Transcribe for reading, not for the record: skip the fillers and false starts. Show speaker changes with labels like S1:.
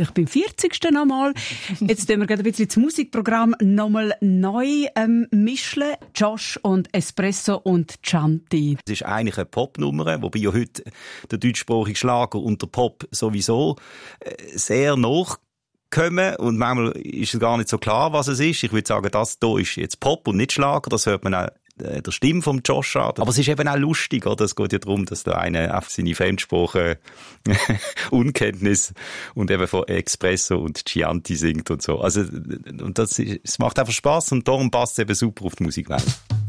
S1: wirklich beim 40. nochmal. Jetzt tun wir gerade ein bisschen das Musikprogramm nochmal neu mischen. Josh und Espresso und Chanti.
S2: Es ist eigentlich eine Popnummer, wobei ja heute der deutschsprachige Schlager und der Pop sowieso sehr nachkommen. Und manchmal ist es gar nicht so klar, was es ist. Ich würde sagen, das hier ist jetzt Pop und nicht Schlager. Das hört man auch der Stimme vom Josh an. Aber es ist eben auch lustig, oder? Es geht ja darum, dass da einer auf seine Fremdsprache Unkenntnis und eben von Espresso und Chianti singt und so. Also, und es macht einfach Spass und darum passt es eben super auf die Musikwelt.